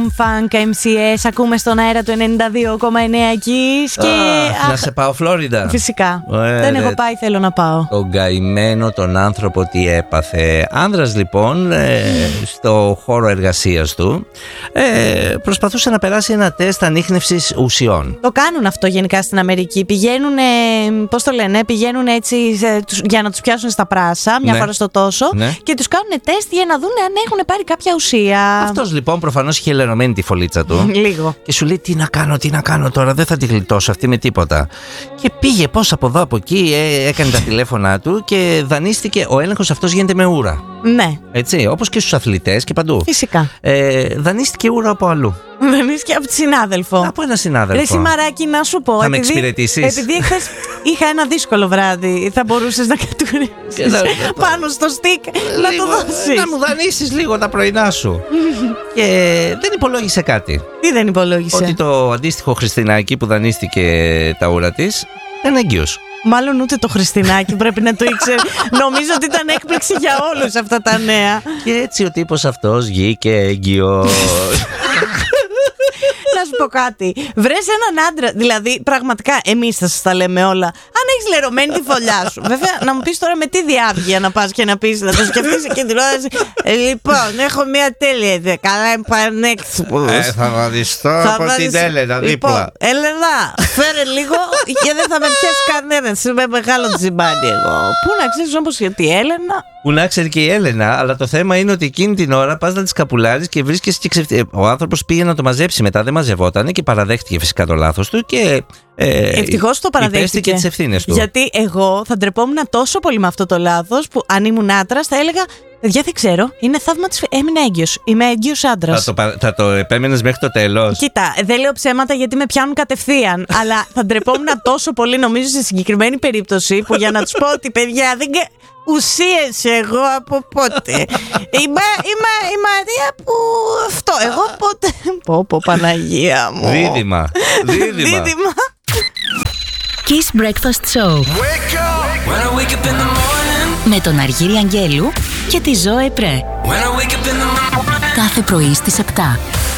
Funk MCS. Ακούμε στον αέρα του 92,9 Kiss. Και... να σε πάω Φλόριντα. Φυσικά. Δεν έχω πάει, θέλω να πάω. Τον καημένο τον άνθρωπο τι έπαθε. Άνδρας λοιπόν στο χώρο εργασίας του προσπαθούσε να περάσει ένα τεστ ανίχνευσης ουσιών. Το κάνουν αυτό γενικά στην Αμερική. Πηγαίνουν, πώς το λένε, πηγαίνουν έτσι για να τους πιάσουν στα πράσα μια φορά στο τόσο και τους κάνουν τεστ για να δουν αν έχουν πάρει κάποια ουσία. Αυτός λοιπόν προφανώς είχε λερωμένη τη φωλίτσα του. Λίγο. Και σου λέει τι να κάνω τώρα, δεν θα τη γλιτώσω αυτή με τίποτα. Και πήγε πώς από εδώ από εκεί, έκανε τα τηλέφωνα του και δανείστηκε. Ο έλεγχος αυτός γίνεται με ούρα. Ναι. Έτσι, όπως και στους αθλητές και παντού. Φυσικά. Δανείστηκε ούρα από αλλού. Δανείστηκε από τη συνάδελφο. Από ένα συνάδελφο. Ρε Σιμαράκη, να σου πω. Θα με εξυπηρετήσεις. Επειδή χθες είχα ένα δύσκολο βράδυ, θα μπορούσες να κατουρήσεις πάνω στο στικ να το δώσεις. Να μου δανείσεις λίγο τα πρωινά σου. Και δεν υπολόγισε κάτι. Τι δεν υπολόγισε? Ότι το αντίστοιχο Χριστινάκι που δανείστηκε τα ούρα της ήταν έγκυος. Μάλλον ούτε το Χριστινάκι πρέπει να το ήξερε. Νομίζω ότι ήταν έκπληξη για όλους αυτά τα νέα. Και έτσι ο τύπος αυτός βγήκε έγκυος. Να σου πω κάτι. Βρες έναν άντρα, δηλαδή πραγματικά εμείς θα σας τα λέμε όλα. Αν έχεις λερωμένη τη φωλιά σου. Βέβαια, να μου πεις τώρα με τι διάβγεια να πας και να πεις, να το σκεφτείς εκείνη την ώρα. Λοιπόν, έχω μια τέλεια ιδέα. Καλά, είμαι πανέξυπνος. Θα βαδιστώ από την Έλενα δίπλα. Λοιπόν, Έλενα, φέρε λίγο και δεν θα με πιάσει κανένας. Είμαι μεγάλο τζιμπάνι εγώ. Πού να ξέρεις όμως γιατί η Έλενα. Που να ξέρει και η Έλενα, αλλά το θέμα είναι ότι εκείνη την ώρα πας να τη καπουλάρεις και βρίσκεσαι και ξεφτύλα. Ο άνθρωπος πήγε να το μαζέψει μετά, δεν μαζευότανε και παραδέχτηκε φυσικά το λάθος του και. Ευτυχώς το παραδέχτηκε. Υπέστηκε τις ευθύνες του. Γιατί εγώ θα ντρεπόμουν τόσο πολύ με αυτό το λάθος που αν ήμουν άντρας θα έλεγα. Παιδιά, δεν ξέρω. Είναι θαύμα της. Έμεινα έγκυος. Είμαι έγκυος άντρας. Θα το επέμενες μέχρι το τέλος. Κοίτα, δεν λέω ψέματα γιατί με πιάνουν κατευθείαν. Αλλά θα ντρεπόμουν τόσο πολύ, νομίζω, σε συγκεκριμένη περίπτωση που για να τους πω ότι παιδιά δεν. Ουσίες εγώ από πότε. Η Μαρία που αυτό. Εγώ πότε. Πω Παναγία μου. Δίδυμα. Kiss Breakfast Show. Wake up. When I wake up in the morning. Με τον Αργύρη Αγγέλου και τη Ζωέ Πρέ. When I wake up in the morning. Κάθε πρωί στις 7.